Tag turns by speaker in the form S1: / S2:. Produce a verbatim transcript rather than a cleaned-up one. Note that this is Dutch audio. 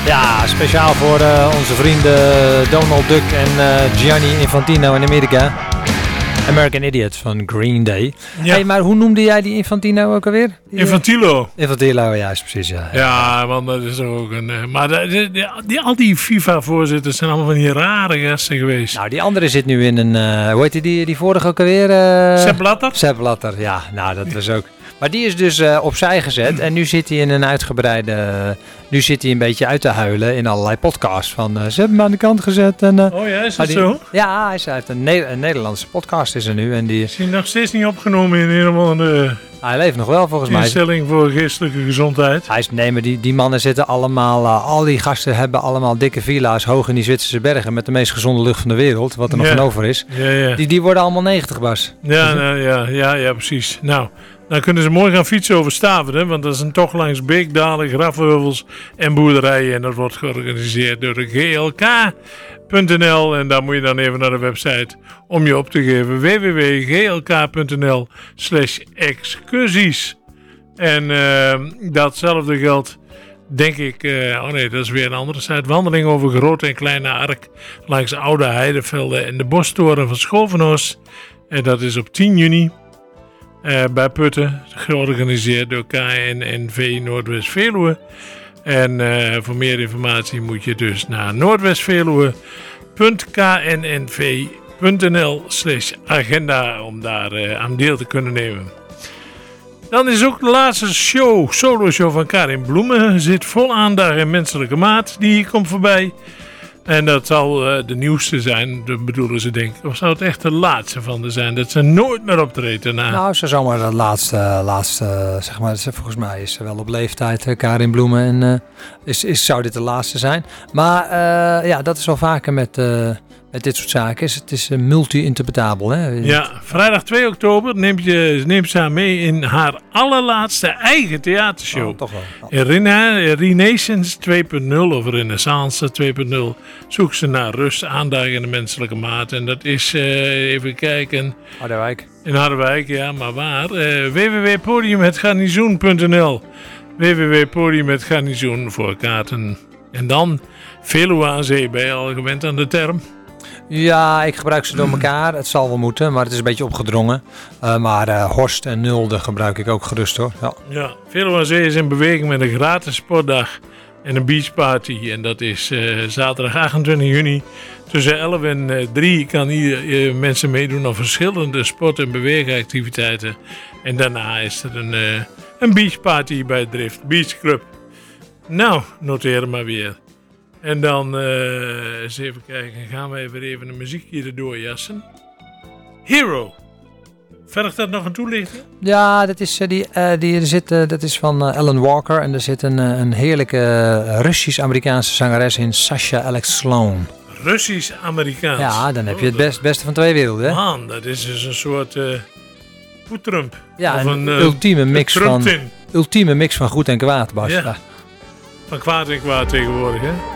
S1: Ja, speciaal voor uh, onze vrienden Donald Duck en uh, Gianni Infantino in Amerika. American Idiot van Green Day. Ja. Hey, maar hoe noemde jij die Infantino ook alweer? Die,
S2: Infantilo.
S1: Infantilo, juist precies. Ja, ja.
S2: ja, want dat is ook een... Uh, maar de, de, de, die, al die FIFA-voorzitters zijn allemaal van die rare gasten geweest.
S1: Nou, die andere zit nu in een... Uh, hoe heet die, die, die vorige ook alweer? Uh,
S2: Sepp Blatter?
S1: Sepp Blatter, ja. Nou, dat was ook... Maar die is dus uh, opzij gezet en nu zit hij in een uitgebreide... Uh, nu zit hij een beetje uit te huilen in allerlei podcasts. Van, uh, ze hebben hem aan de kant gezet. En, uh,
S2: oh ja, is dat
S1: die,
S2: zo?
S1: Ja, hij is uit een, ne- een Nederlandse podcast is er nu. En die,
S2: is hij nog steeds niet opgenomen in helemaal de...
S1: Hij leeft nog wel volgens mij.
S2: Instelling voor geestelijke gezondheid.
S1: Hij is, nee, maar die, die mannen zitten allemaal... Uh, al die gasten hebben allemaal dikke villa's hoog in die Zwitserse bergen. Met de meest gezonde lucht van de wereld. Wat er nog
S2: ja.
S1: van over is.
S2: Ja, ja.
S1: Die, die worden allemaal negentig, Bas.
S2: Ja, nou, ja, ja, ja, precies. Nou... Dan kunnen ze mooi gaan fietsen over Staveren, want dat is een tocht langs beekdalen, grafheuvels en boerderijen. En dat wordt georganiseerd door de G L K punt n l. En daar moet je dan even naar de website om je op te geven. w w w punt g l k punt n l slash excursies. En uh, datzelfde geldt, denk ik, uh, oh nee, dat is weer een andere site. Wandeling over Grote en Kleine Ark langs oude heidevelden en de Bostoren van Schovenhorst. En dat is op tien juni. Uh, bij Putten, georganiseerd door K N N V Noordwest-Veluwe. En uh, voor meer informatie moet je dus naar noordwestveluwe punt k n n v punt n l slash agenda om daar uh, aan deel te kunnen nemen. Dan is ook de laatste show, solo show van Karin Bloemen. Zit vol aandacht en menselijke maat, die komt voorbij. En dat zal uh, de nieuwste zijn, dat bedoelen ze denk ik. Of zou het echt de laatste van de zijn, dat ze nooit meer optreden daarna?
S1: Nou, ze zou maar de laatste, laatste zeg maar, volgens mij is ze wel op leeftijd, uh, Karin Bloemen. En uh, is, is, zou dit de laatste zijn. Maar uh, ja, dat is wel vaker met, uh, met dit soort zaken. Het is uh, multi-interpretabel. Hè?
S2: Ja, vrijdag twee oktober neemt, je, neemt ze haar mee in haar allerlaatste eigen theatershow. Oh,
S1: toch wel. Oh.
S2: In Rena- Renaissance twee punt nul of Renaissance twee punt nul zoekt ze naar rust, aandacht en de menselijke maat. En dat is, uh, even kijken...
S1: Harderwijk.
S2: In Harderwijk, ja, maar waar? Uh, w w w punt podium het garnizoen punt n l w w w punt podium het garnizoen voor kaarten. En dan Veluwe aan Zee, ben je al gewend aan de term?
S1: Ja, ik gebruik ze door elkaar. Het zal wel moeten, maar het is een beetje opgedrongen. Uh, maar uh, Horst en Nulde gebruik ik ook gerust hoor. Ja,
S2: ja, Veluwe aan Zee is in beweging met een gratis sportdag en een beachparty. En dat is uh, zaterdag achtentwintig juni. Tussen elf en drie kan ieder, uh, mensen meedoen aan verschillende sport- en beweegactiviteiten. En daarna is er een, uh, een beachparty bij Drift Beach Club. Nou, noteer maar weer. En dan, uh, eens even kijken, gaan we even, even een muziekje erdoor jassen. Hero. Vergt dat nog een toelichting?
S1: Ja, dat is, uh, die, uh, die er zit, uh, dat is van uh, Alan Walker. En er zit een, uh, een heerlijke uh, Russisch-Amerikaanse zangeres in, Sasha Alex Sloan.
S2: Russisch-Amerikaans?
S1: Ja, dan heb je het best, beste van twee werelden. Hè?
S2: Man, dat is dus een soort uh, poetrump.
S1: Ja,
S2: of
S1: een,
S2: een uh,
S1: ultieme, mix van,
S2: ultieme
S1: mix van goed en kwaad, Bas.
S2: Ja.
S1: Ja.
S2: Van kwaad en kwaad tegenwoordig, hè?